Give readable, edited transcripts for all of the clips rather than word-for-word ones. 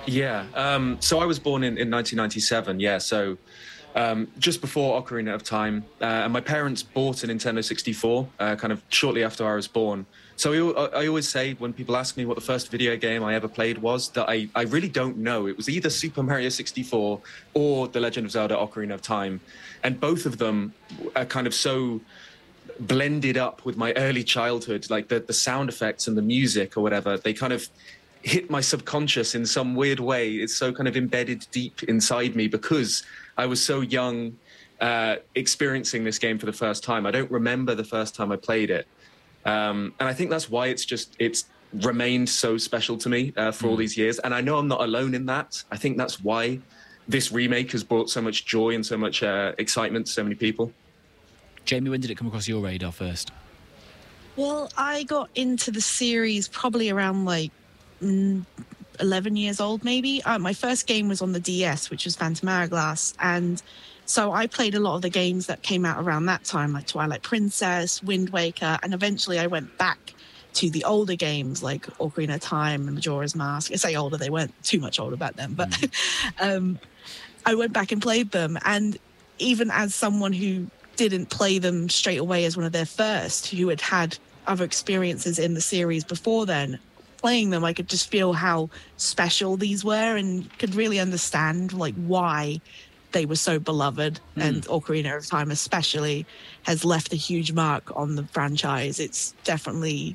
Yeah. So I was born in 1997. Yeah. So just before Ocarina of Time, and my parents bought a Nintendo 64 kind of shortly after I was born. So I always say when people ask me what the first video game I ever played was, that I really don't know. It was either Super Mario 64 or The Legend of Zelda: Ocarina of Time, and both of them are kind of so blended up with my early childhood, like the sound effects and the music or whatever. They kind of hit my subconscious in some weird way. It's so kind of embedded deep inside me because I was so young, experiencing this game for the first time. I don't remember the first time I played it. And I think that's why it's remained so special to me for all these years. And I know I'm not alone in that. I think that's why this remake has brought so much joy and so much excitement to so many people. Jamie, when did it come across your radar first? Well, I got into the series probably around 11 years old, maybe. My first game was on the DS, which was Phantom Hourglass. And so I played a lot of the games that came out around that time, like Twilight Princess, Wind Waker. And eventually I went back to the older games like Ocarina of Time and Majora's Mask. I say older, they weren't too much older back then. But I went back and played them. And even as someone who didn't play them straight away as one of their first, who had had other experiences in the series before then, playing them, I could just feel how special these were and could really understand why they were so beloved. And Ocarina of Time especially has left a huge mark on the franchise. It's definitely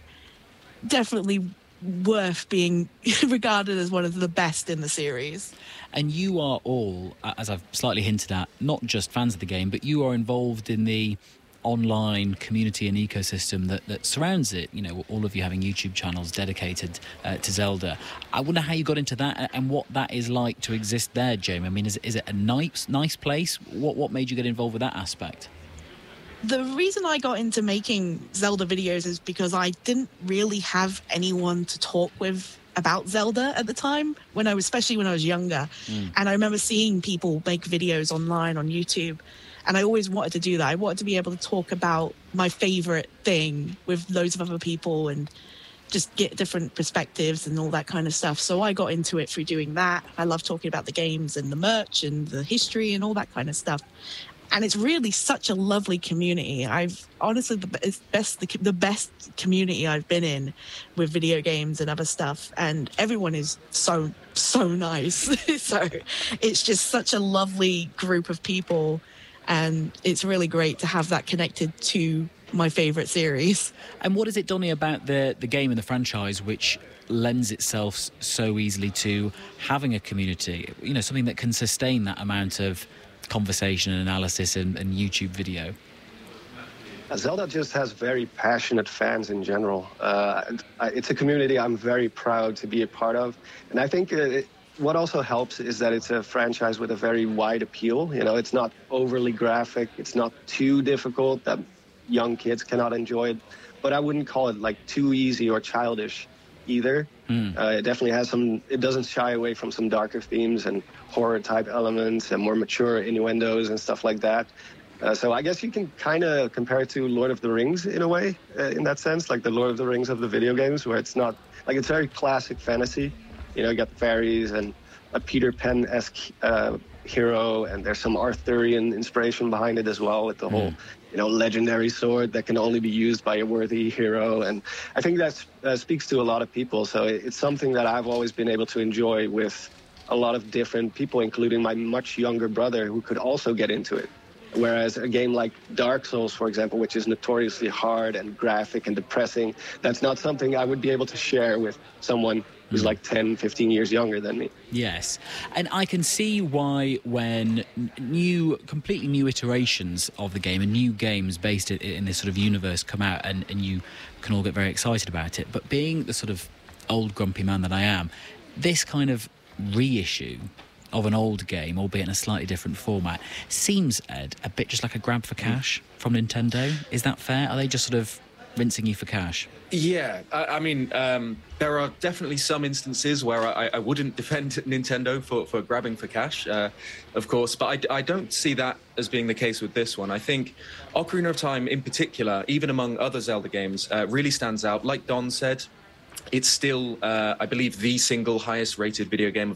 worth being regarded as one of the best in the series. And you are all, as I've slightly hinted at, not just fans of the game, but you are involved in the online community and ecosystem that surrounds it. You know, all of you having YouTube channels dedicated to Zelda. I wonder how you got into that and what that is like to exist there, Jamie. I mean, is it a nice place? What made you get involved with that aspect? The reason I got into making Zelda videos is because I didn't really have anyone to talk with about Zelda at the time, especially when I was younger. And I remember seeing people make videos online on YouTube, and I always wanted to do that. I wanted to be able to talk about my favorite thing with loads of other people and just get different perspectives and all that kind of stuff. So I got into it through doing that. I love talking about the games and the merch and the history and all that kind of stuff. And it's really such a lovely community. I've honestly, the best community I've been in with video games and other stuff. And everyone is so nice. So it's just such a lovely group of people. And it's really great to have that connected to my favorite series. And what is it, Donnie, about the game and the franchise which lends itself so easily to having a community? You know, something that can sustain that amount of conversation and analysis and YouTube video. Zelda just has very passionate fans in general. It's a community I'm very proud to be a part of. And I think what also helps is that it's a franchise with a very wide appeal. You know, it's not overly graphic. It's not too difficult that young kids cannot enjoy it. But I wouldn't call it too easy or childish either. It definitely has it doesn't shy away from some darker themes and horror type elements and more mature innuendos and stuff like that. So I guess you can kind of compare it to Lord of the Rings in a way, in that sense, like the Lord of the Rings of the video games, where it's not, it's very classic fantasy. You know, you got fairies and a Peter Pan-esque hero, and there's some Arthurian inspiration behind it as well, with the whole, legendary sword that can only be used by a worthy hero. And I think that speaks to a lot of people. So it's something that I've always been able to enjoy with a lot of different people, including my much younger brother, who could also get into it. Whereas a game like Dark Souls, for example, which is notoriously hard and graphic and depressing, that's not something I would be able to share with someone who's 10, 15 years younger than me. Yes. And I can see why when completely new iterations of the game and new games based in this sort of universe come out and you can all get very excited about it. But being the sort of old grumpy man that I am, this kind of reissue of an old game, albeit in a slightly different format, seems, Ed, a bit just like a grab for cash from Nintendo. Is that fair? Are they just sort of rinsing you for cash? Yeah, I mean, there are definitely some instances where I wouldn't defend Nintendo for grabbing for cash, of course, but I don't see that as being the case with this one. I think Ocarina of Time in particular, even among other Zelda games, really stands out. Like Don said, it's still, I believe, the single highest rated video game